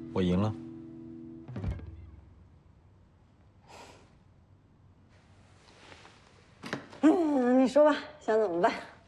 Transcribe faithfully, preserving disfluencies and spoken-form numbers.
我赢了。 嗯，你说吧，想怎么办？